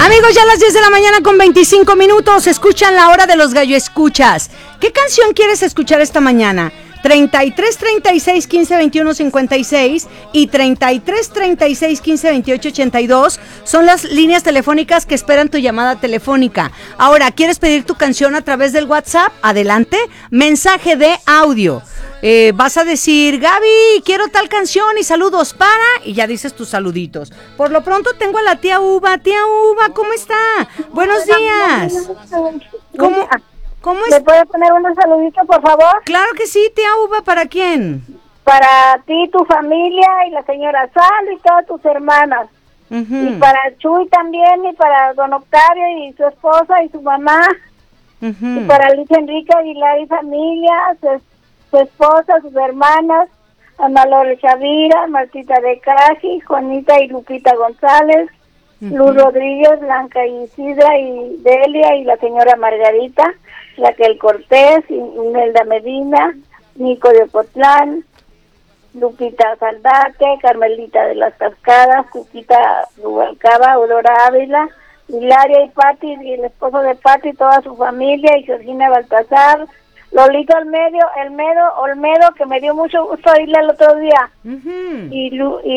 Amigos, ya a las 10 de la mañana con 25 minutos, escuchan la hora de los gallo escuchas. ¿Qué canción quieres escuchar esta mañana? 33 36 15 21 56 y 33 36 15 28 82 son las líneas telefónicas que esperan tu llamada telefónica. Ahora, ¿quieres pedir tu canción a través del WhatsApp? Adelante, mensaje de audio. Vas a decir, Gaby, quiero tal canción y saludos para, y ya dices tus saluditos. Por lo pronto tengo a la tía Uva. Tía Uva, ¿cómo está? Buenos días. ¿Cómo es? ¿Me puede poner unos saluditos, por favor? Claro que sí, tía Uva, ¿para quién? Para ti, tu familia, y la señora Sal y todas tus hermanas. Y para Chuy también, y para don Octavio y su esposa y su mamá. Y para Luis Enrique Aguilar y familia, su esposa, sus hermanas, Ana Lore Chavira, Martita de Caji, Juanita y Lupita González, Luz Rodríguez, Blanca y Isidra y Delia y la señora Margarita, Raquel Cortés, Imelda Medina, Nico de Ocotlán, Lupita Saldate, Carmelita de las Cascadas, Cuquita Rubalcaba, Aurora Ávila, Hilaria y Pati y el esposo de Pati, toda su familia, y Georgina Baltasar, Lolito Olmedo, que me dio mucho gusto oírle el otro día, y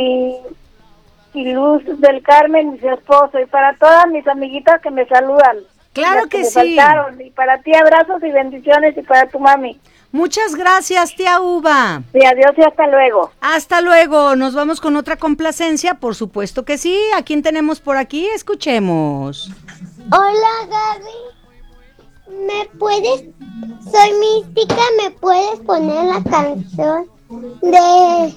Luz del Carmen, mi esposo, y para todas mis amiguitas que me saludan. Claro que me sí. Faltaron. Y para ti abrazos y bendiciones, y para tu mami. Muchas gracias, tía Uva. Sí, adiós y hasta luego. Hasta luego. Nos vamos con otra complacencia, por supuesto que sí. ¿A quién tenemos por aquí? Escuchemos. Hola, Gaby. Soy Mística, ¿me puedes poner la canción de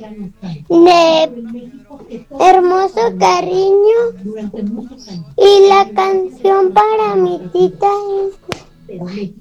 Hermoso Cariño? Y la canción para mi tita es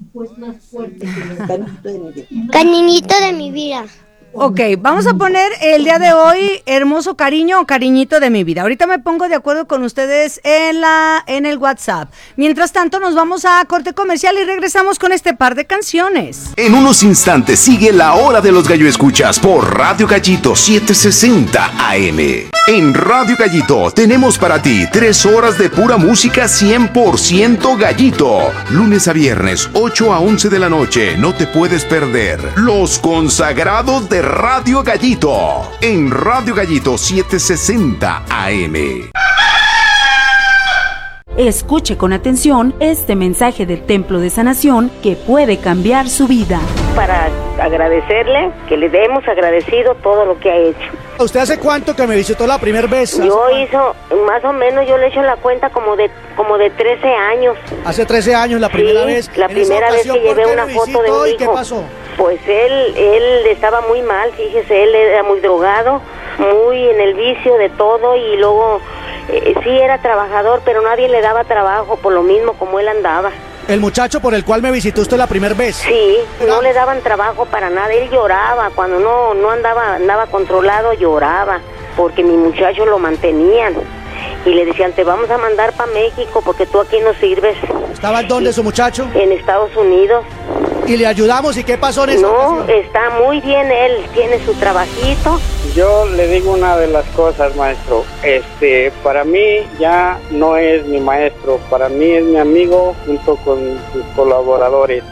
Cariñito de mi vida. Ok, vamos a poner el día de hoy Hermoso Cariño o Cariñito de mi vida. Ahorita me pongo de acuerdo con ustedes en el WhatsApp. Mientras tanto, nos vamos a corte comercial y regresamos con este par de canciones. En unos instantes sigue la hora de los gallo escuchas por Radio Gallito 760 AM. En Radio Gallito tenemos para ti 3 horas de pura música 100% gallito. Lunes a viernes, 8 a 11 de la noche. No te puedes perder Los Consagrados de Radio Gallito. En Radio Gallito 760 AM. Escuche con atención este mensaje del Templo de Sanación que puede cambiar su vida. Para agradecerle, que le hemos agradecido todo lo que ha hecho. ¿Usted hace cuánto que me visitó la primera vez? Yo hizo, más o menos, yo le he hecho la cuenta como de 13 años. Hace 13 años, la primera vez. La primera vez que llevé una foto de mi hijo. ¿Qué pasó? Pues él estaba muy mal, fíjese, él era muy drogado, muy en el vicio de todo, y luego sí era trabajador, pero nadie le daba trabajo por lo mismo como él andaba. ¿El muchacho por el cual me visitó usted la primera vez? Sí, no le daban trabajo para nada, él lloraba, cuando no andaba controlado, lloraba, porque mi muchacho lo mantenían. Y le decían, te vamos a mandar para México porque tú aquí no sirves. ¿Estaba en dónde su muchacho? En Estados Unidos. ¿Y le ayudamos? ¿Y qué pasó en esa ocasión? Está muy bien, él tiene su trabajito. Yo le digo una de las cosas, maestro. Para mí ya no es mi maestro, para mí es mi amigo junto con sus colaboradores.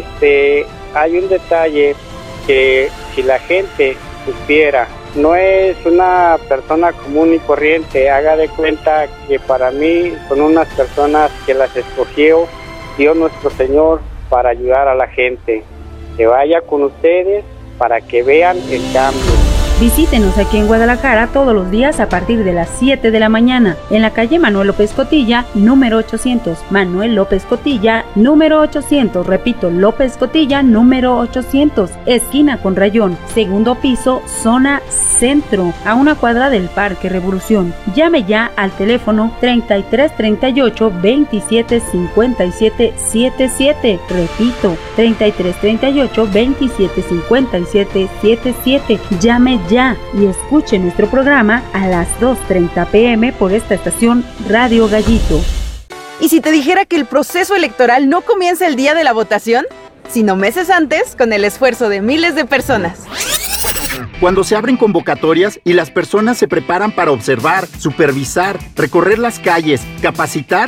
Hay un detalle que si la gente supiera, no es una persona común y corriente, haga de cuenta que para mí son unas personas que las escogió Dios nuestro Señor para ayudar a la gente. Que vaya con ustedes para que vean el cambio. Visítenos aquí en Guadalajara todos los días a partir de las 7 de la mañana en la calle Manuel López Cotilla, número 800. Manuel López Cotilla, número 800. Repito, López Cotilla, número 800. Esquina con Rayón, segundo piso, zona centro, a una cuadra del Parque Revolución. Llame ya al teléfono 33 38 27 57 77. Repito, 33 38 27 57 77. Llame ya y escuche nuestro programa a las 2:30 p.m. por esta estación Radio Gallito. ¿Y si te dijera que el proceso electoral no comienza el día de la votación, sino meses antes, con el esfuerzo de miles de personas? Cuando se abren convocatorias y las personas se preparan para observar, supervisar, recorrer las calles, capacitar